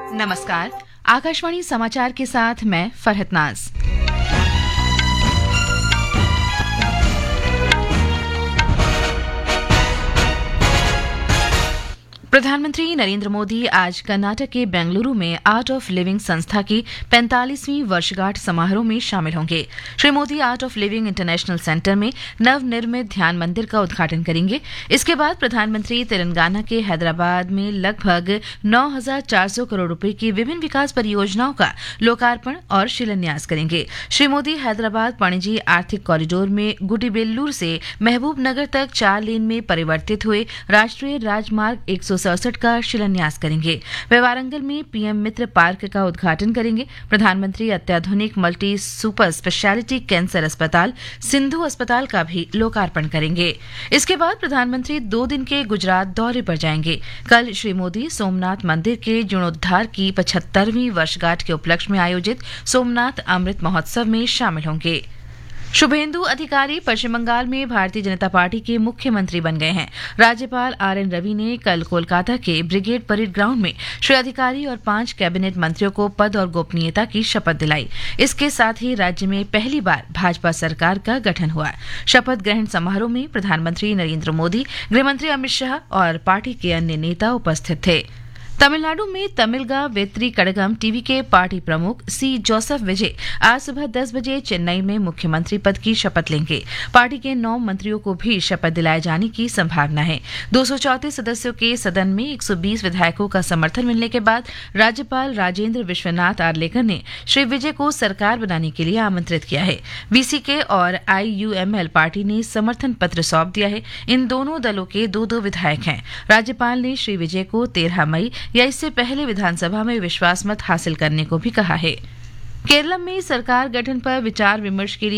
नमस्कार, आकाशवाणी समाचार के साथ मैं फरहत नाज। प्रधानमंत्री नरेंद्र मोदी आज कर्नाटक के बेंगलुरु में आर्ट ऑफ लिविंग संस्था की 45वीं वर्षगांठ समारोह में शामिल होंगे। Shri Modi art of living international centre में नवनिर्मित ध्यान मंदिर का उद्घाटन करेंगे। इसके बाद प्रधानमंत्री तेलंगाना के हैदराबाद में लगभग 9,400 करोड़ रुपए की विभिन्न विकास परियोजनाओं का लोकार्पण और शिलान्यास करेंगे। श्री मोदी हैदराबाद पणजी आर्थिक कॉरिडोर में गुडिबेल्लूर से महबूब नगर तक 4 लेन में परिवर्तित हुए राष्ट्रीय राजमार्ग 167 का शिलान्यास करेंगे। वे वारंगल में पीएम मित्र पार्क का उद्घाटन करेंगे। प्रधानमंत्री अत्याधुनिक मल्टी सुपर स्पेशलिटी कैंसर अस्पताल सिंधु अस्पताल का भी लोकार्पण करेंगे। इसके बाद प्रधानमंत्री 2 दिन के गुजरात दौरे पर जाएंगे। कल श्री मोदी सोमनाथ मंदिर के जीर्णोद्धार की 75वीं वर्षगांठ के उपलक्ष्य में आयोजित सोमनाथ अमृत महोत्सव में शामिल होंगे। शुभेंदु अधिकारी पश्चिम बंगाल में भारतीय जनता पार्टी के मुख्यमंत्री बन गए हैं। राज्यपाल आरएन रवि ने कल कोलकाता के ब्रिगेड परेड ग्राउंड में श्री अधिकारी और 5 कैबिनेट मंत्रियों को पद और गोपनीयता की शपथ दिलाई। इसके साथ ही राज्य में पहली बार भाजपा सरकार का गठन हुआ। शपथ ग्रहण समारोह में प्रधानमंत्री नरेंद्र मोदी, गृहमंत्री अमित शाह और पार्टी के अन्य नेता उपस्थित थे। तमिलनाडु में तमिलगा वेत्री कड़गम टीवी के पार्टी प्रमुख सी जोसेफ विजय आज सुबह 10 बजे चेन्नई में मुख्यमंत्री पद की शपथ लेंगे। पार्टी के 9 मंत्रियों को भी शपथ दिलाए जाने की संभावना है। 234 सदस्यों के सदन में 120 विधायकों का समर्थन मिलने के बाद राज्यपाल राजेंद्र विश्वनाथ आर्लेकर ने श्री विजय को सरकार बनाने के लिए आमंत्रित किया है। वीसीके और आईयूएमएल पार्टी ने समर्थन पत्र सौंप दिया है। इन दोनों दलों के 2-2 विधायक हैं। राज्यपाल ने श्री विजय को 13 मई या इससे पहले विधानसभा में विश्वास मत हासिल करने को भी कहा है। केरल में सरकार गठन पर विचार विमर्श के लिए